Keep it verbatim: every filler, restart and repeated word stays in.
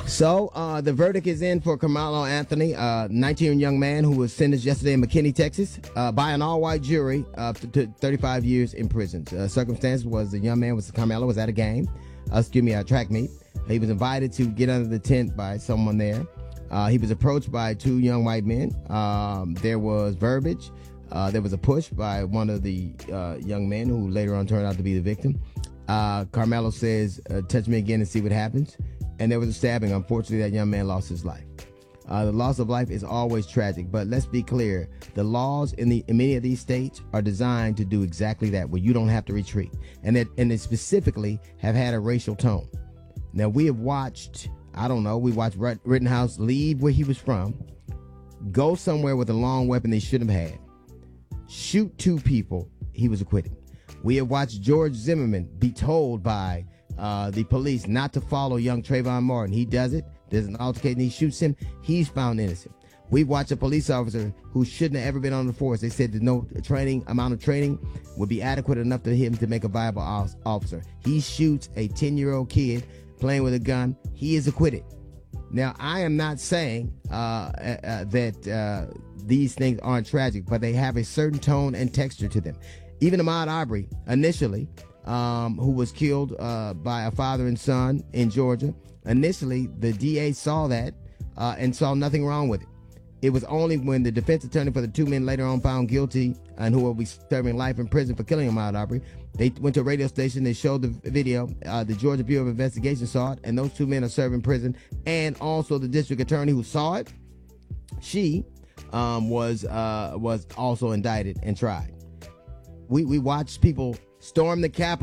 So uh, the verdict is in for Carmelo Anthony, a uh, nineteen-year young man who was sentenced yesterday in McKinney, Texas, uh, by an all-white jury uh, to, to thirty-five years in prison. Uh, circumstance was the young man was Carmelo was at a game, uh, excuse me, a track meet. He was invited to get under the tent by someone there. Uh, he was approached by two young white men. Um, there was verbiage. Uh, there was a push by one of the uh, young men who later on turned out to be the victim. Uh, Carmelo says, uh, touch me again and see what happens. And there was a stabbing. Unfortunately, that young man lost his life. Uh, the loss of life is always tragic, but let's be clear. The laws in, the, in many of these states are designed to do exactly that, where you don't have to retreat. And, that, and they specifically have had a racial tone. Now, we have watched, I don't know, we watched Rittenhouse leave where he was from, go somewhere with a long weapon they shouldn't have had, shoot two people, he was acquitted. We have watched George Zimmerman be told by uh, the police not to follow young Trayvon Martin. He does it. There's an altercation. He shoots him. He's found innocent. We watched a police officer who shouldn't have ever been on the force. They said that no training amount of training would be adequate enough to him to make a viable officer. He shoots a ten-year-old kid playing with a gun. He is acquitted. Now, I am not saying uh, uh, that uh, these things aren't tragic, but they have a certain tone and texture to them. Even Ahmaud Arbery, initially, um, who was killed uh, by a father and son in Georgia, initially the D A saw that uh, and saw nothing wrong with it. It was only when the defense attorney for the two men later on found guilty and who will be serving life in prison for killing Ahmaud Arbery, they went to a radio station, they showed the video, uh, the Georgia Bureau of Investigation saw it, and those two men are serving prison, and also the district attorney who saw it, she um, was uh, was also indicted and tried. We, we watched people storm the Capitol